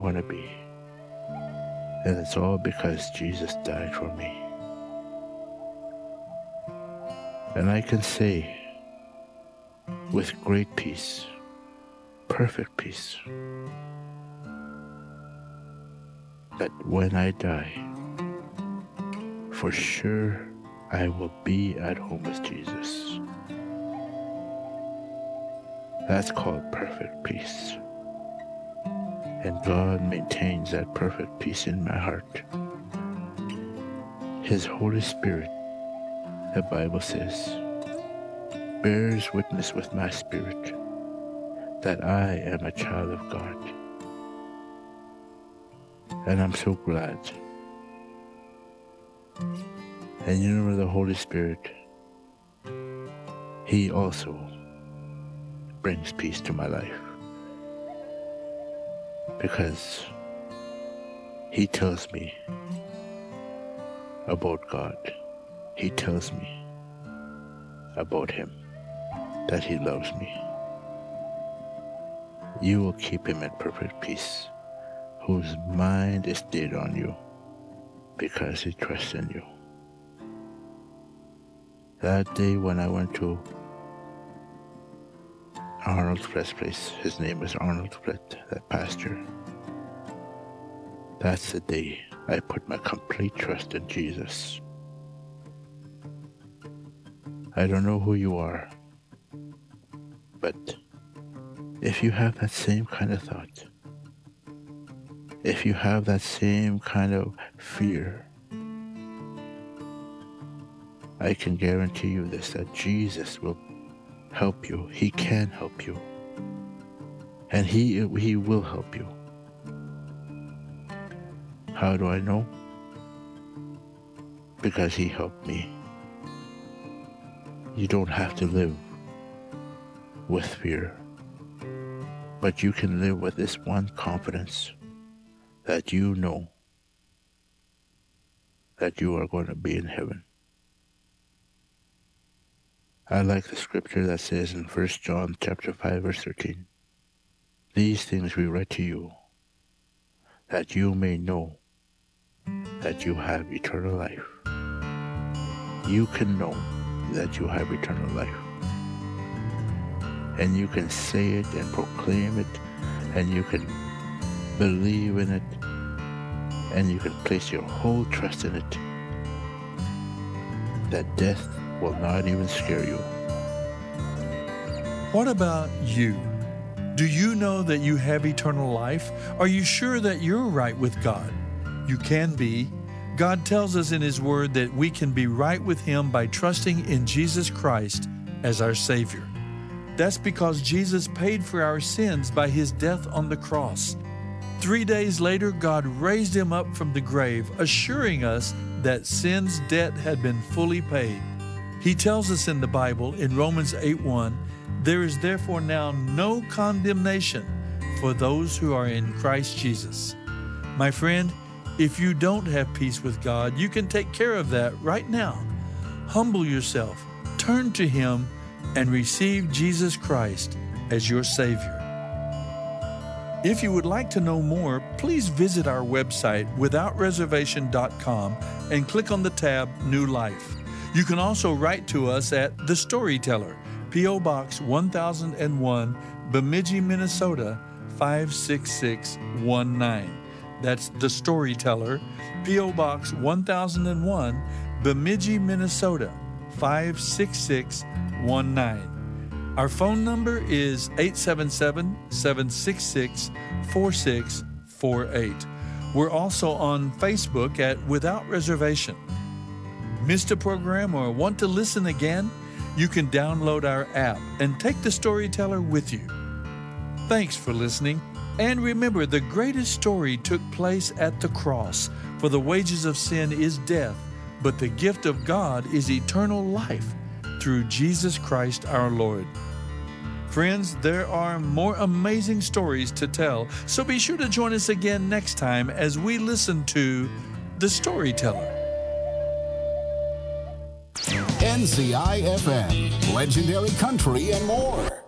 want to be. And it's all because Jesus died for me. And I can say with great peace, perfect peace, that when I die, for sure I will be at home with Jesus. That's called perfect peace. And God maintains that perfect peace in my heart. His Holy Spirit, the Bible says, bears witness with my spirit that I am a child of God. And I'm so glad. And you know, the Holy Spirit, He also brings peace to my life. Because He tells me about God. He tells me about Him, that He loves me. You will keep him in perfect peace, whose mind is stayed on you, because he trusts in you. That day when I went to Arnold Flett's place, his name was Arnold Flett, that pastor, that's the day I put my complete trust in Jesus. I don't know who you are, but if you have that same kind of thought, if you have that same kind of fear, I can guarantee you this, that Jesus will help you. He can help you. And He will help you. How do I know? Because He helped me. You don't have to live with fear, but you can live with this one confidence, that you know that you are going to be in heaven. I like the scripture that says in 1 John chapter 5, verse 13, these things we write to you, that you may know that you have eternal life. You can know that you have eternal life. And you can say it and proclaim it, and you can believe in it, and you can place your whole trust in it, that death will not even scare you. What about you? Do you know that you have eternal life? Are you sure that you're right with God? You can be. God tells us in His Word that we can be right with Him by trusting in Jesus Christ as our Savior. That's because Jesus paid for our sins by His death on the cross. 3 days later, God raised Him up from the grave, assuring us that sin's debt had been fully paid. He tells us in the Bible, in Romans 8:1, there is therefore now no condemnation for those who are in Christ Jesus. My friend, if you don't have peace with God, you can take care of that right now. Humble yourself, turn to Him, and receive Jesus Christ as your Savior. If you would like to know more, please visit our website, withoutreservation.com, and click on the tab New Life. You can also write to us at The Storyteller, P.O. Box 1001, Bemidji, Minnesota 56619. That's The Storyteller, P.O. Box 1001, Bemidji, Minnesota 56619. Our phone number is 877-766-4648. We're also on Facebook at Without Reservation. Missed a program or want to listen again? You can download our app and take the Storyteller with you. Thanks for listening. And remember, the greatest story took place at the cross. For the wages of sin is death, but the gift of God is eternal life through Jesus Christ our Lord. Friends, there are more amazing stories to tell, so be sure to join us again next time as we listen to The Storyteller. NCI FM, legendary country and more.